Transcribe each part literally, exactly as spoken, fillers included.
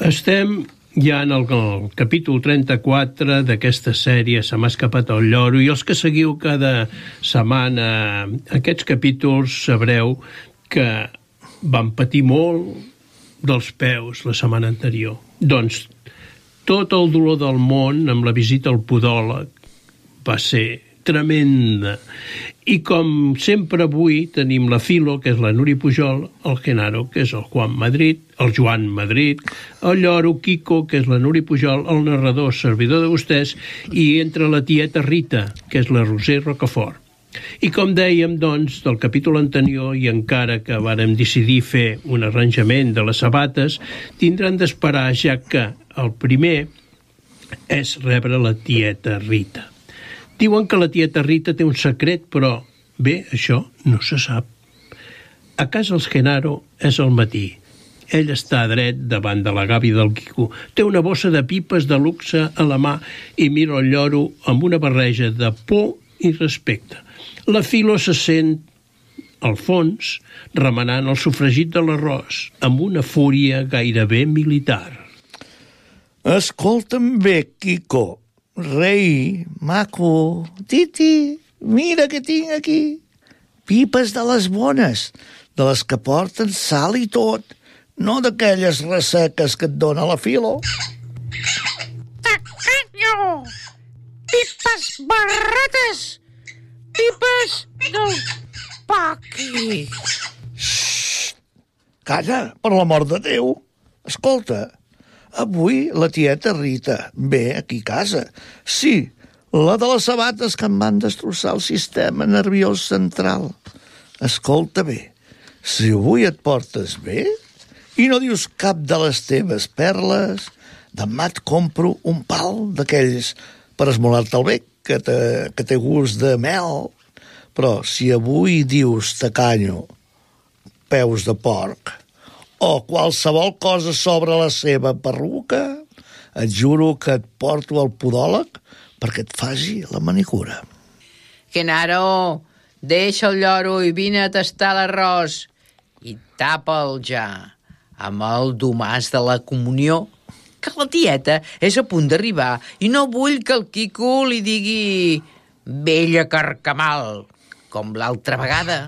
Estem ja en el, el capítol trenta-quatre d'aquesta sèrie Se m'ha escapat el lloro, i els que seguiu cada setmana aquests capítols sabreu que van patir molt dels peus la setmana anterior. Doncs tot el dolor del món amb la visita al podòleg va ser tremenda. I com sempre avui tenim la Filo, que és la Núria Pujol, el Genaro, que és el Juan Madrid, el Joan Madrid, el Lloro Quico, que és la Núria Pujol, el narrador, servidor de vostès, i entre la tieta Rita, que és la Roser Rocafort. I com dèiem, doncs, del capítol anterior, i encara que vàrem decidir fer un arranjament de les sabates, tindran d'esperar, ja que el primer és rebre la tieta Rita. Diuen que la tieta Rita té un secret, però bé, això no se sap. A casa els Genaro és al matí. Ell està dret davant de la gàbia del Quico. Té una bossa de pipes de luxe a la mà i mira el lloro amb una barreja de por i respecte. La Filo se sent al fons remenant el sofregit de l'arròs amb una fúria gairebé militar. Escolta'm bé, Quico. Rei, maco, titi, mira què tinc aquí. Pipes de les bones, de les que porten sal i tot, no d'aquelles resseques que et dona la Filo. Tacanyo! Pipes barretes! Pipes del Paqui! Xxxt! Calla, per l'amor de Déu! Escolta, avui la tieta Rita ve aquí a casa. Sí, la de les sabates que em van destrossar el sistema nerviós central. Escolta bé, si avui et portes bé i no dius cap de les teves perles, demà et compro un pal d'aquells per esmolar-te el bec, que, te, que té gust de mel. Però si avui dius tacanyo, peus de porc, o qualsevol cosa sobre la seva perruca, et juro que et porto al podòleg perquè et faci la manicura. Genaro, deixa el lloro i vine a tastar l'arròs. I tapa'l ja amb el domàs de la comunió, que la tieta és a punt d'arribar i no vull que el Quico li digui vella carcamal, com l'altra vegada.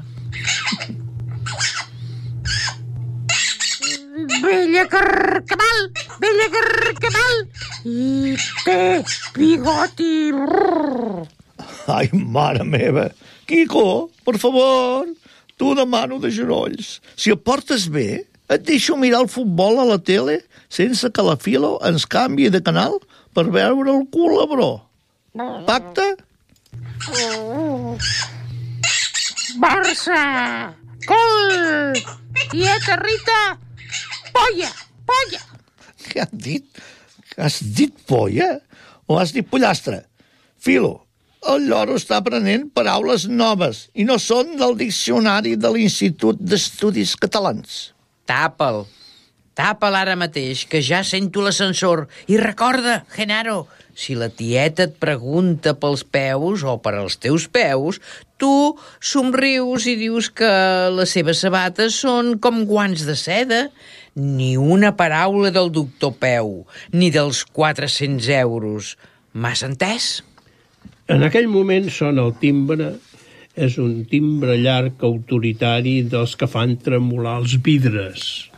Vella carcamal, vella carcamal, i té bigoti. Ai, mare meva! Quico, per favor, t'ho demano de genolls. Si et portes bé, et deixo mirar el futbol a la tele sense que la Filo ens canviï de canal per veure el culebró. Pacte? Barça! Gol! Tieta Rita! Polla! Polla! Què has dit? Has dit polla? O has dit pollastre? Filo, el lloro està aprenent paraules noves i no són del diccionari de l'Institut d'Estudis Catalans. Tapa'l. Tapa'l ara mateix, que ja sento l'ascensor. I recorda, Genaro, si la tieta et pregunta pels peus o per als teus peus, tu somrius i dius que les seves sabates són com guants de seda. Ni una paraula del doctor Peu, ni dels quatre-cents euros. M'has entès? En aquell moment sona el timbre. És un timbre llarg autoritari dels que fan tremolar els vidres.